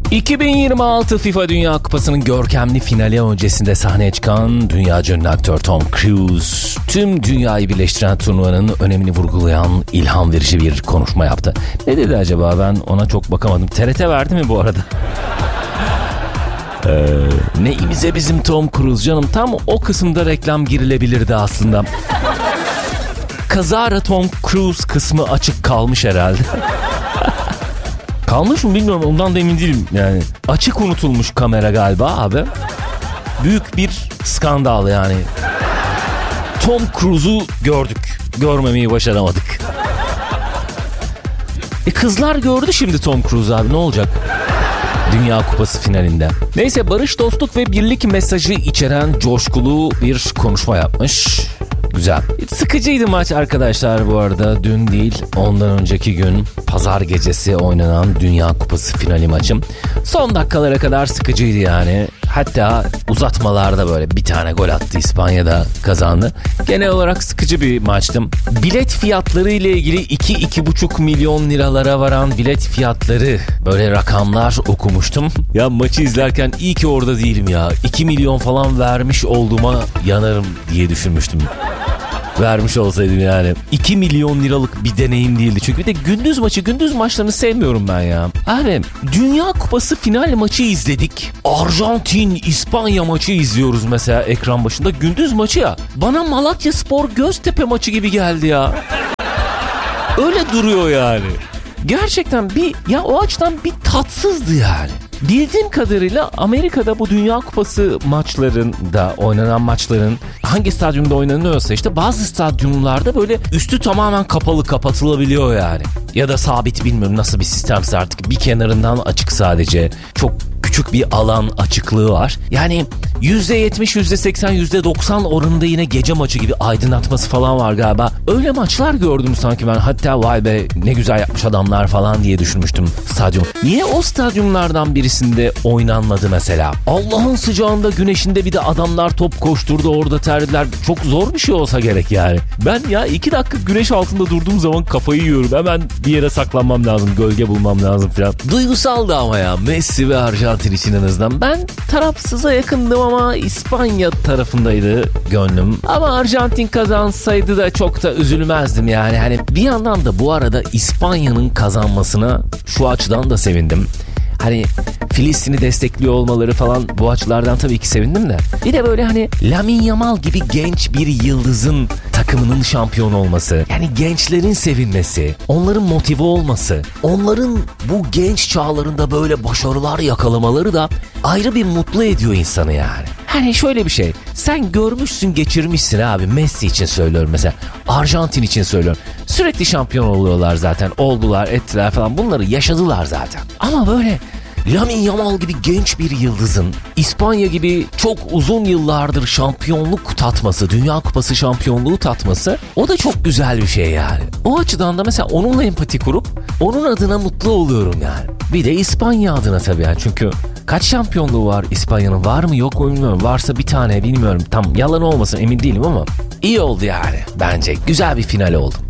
2026 FIFA Dünya Kupası'nın görkemli finali öncesinde sahneye çıkan dünyaca ünlü aktör Tom Cruise tüm dünyayı birleştiren turnuvanın önemini vurgulayan ilham verici bir konuşma yaptı. Ne dedi acaba, ben ona çok bakamadım. TRT verdi mi bu arada? Ne imize bizim Tom Cruise canım, tam o kısımda reklam girilebilirdi aslında. Kazara Tom Cruise kısmı açık kalmış herhalde. Kalmış mı bilmiyorum, ondan da emin değilim yani. Açık unutulmuş kamera galiba abi. Büyük bir skandal yani. Tom Cruise'u gördük. Görmemeyi başaramadık. Kızlar gördü şimdi Tom Cruise abi, ne olacak? Dünya Kupası finalinde. Neyse, barış, dostluk ve birlik mesajı içeren coşkulu bir konuşma yapmış. Güzel. Sıkıcıydı maç arkadaşlar bu arada. Dün değil, ondan önceki gün pazar gecesi oynanan Dünya Kupası finali maçım. Son dakikalara kadar sıkıcıydı yani. Hatta uzatmalarda böyle bir tane gol attı, İspanya'da kazandı. Genel olarak sıkıcı bir maçtı. Bilet fiyatları ile ilgili 2-2,5 milyon liralara varan bilet fiyatları, böyle rakamlar okumuştum. Ya maçı izlerken iyi ki orada değilim ya. 2 milyon falan vermiş olduğuma yanarım diye düşünmüştüm. Vermiş olsaydım yani. 2 milyon liralık bir deneyim değildi. Çünkü bir de gündüz maçlarını sevmiyorum ben ya. Abi, Dünya Kupası final maçı izledik. Arjantin İspanya maçı izliyoruz mesela ekran başında. Gündüz maçı ya. Bana Malatyaspor Göztepe maçı gibi geldi ya. Öyle duruyor yani. Gerçekten ya o açıdan bir tatsızdı yani. Bildiğim kadarıyla Amerika'da bu Dünya Kupası maçlarında, oynanan maçların hangi stadyumda oynanıyorsa işte bazı stadyumlarda böyle üstü tamamen kapatılabiliyor yani. Ya da sabit, bilmiyorum nasıl bir sistemse artık, bir kenarından açık sadece. Çok küçük bir alan açıklığı var. Yani %70, %80, %90 oranında yine gece maçı gibi aydınlatması falan var galiba. Öyle maçlar gördüm sanki ben. Hatta vay be ne güzel yapmış adamlar falan diye düşünmüştüm stadyum. Niye o stadyumlardan birisinde oynanmadı mesela? Allah'ın sıcağında, güneşinde bir de adamlar top koşturdu, orada terlediler. Çok zor bir şey olsa gerek yani. Ben ya 2 dakika güneş altında durduğum zaman kafayı yiyorum. Hemen bir yere saklanmam lazım, gölge bulmam lazım falan. Duygusaldı ama ya, Messi ve Arjantin için en azından. Ben tarafsıza yakındım ama İspanya tarafındaydı gönlüm. Ama Arjantin kazansaydı da çok da üzülmezdim yani. Hani bir yandan da bu arada İspanya'nın kazanmasına şu açıdan da sevindim. Hani Filistin'i destekliyor olmaları falan, bu açılardan tabii ki sevindim de. Bir de böyle hani Lamine Yamal gibi genç bir yıldızın takımının şampiyon olması. Yani gençlerin sevinmesi, onların motive olması, onların bu genç çağlarında böyle başarılar yakalamaları da ayrı bir mutlu ediyor insanı yani. Hani şöyle bir şey, sen görmüşsün, geçirmişsin abi. Messi için söylüyorum mesela, Arjantin için söylüyorum. Sürekli şampiyon oluyorlar zaten, oldular ettiler falan, bunları yaşadılar zaten. Ama böyle Lamine Yamal gibi genç bir yıldızın İspanya gibi çok uzun yıllardır şampiyonluk tatması, Dünya Kupası şampiyonluğu tatması, o da çok güzel bir şey yani. O açıdan da mesela onunla empati kurup onun adına mutlu oluyorum yani. Bir de İspanya adına tabii yani, çünkü kaç şampiyonluğu var İspanya'nın, var mı yok mu bilmiyorum. Varsa bir tane, bilmiyorum, tam yalan olmasın, emin değilim ama iyi oldu yani bence. Güzel bir final oldu.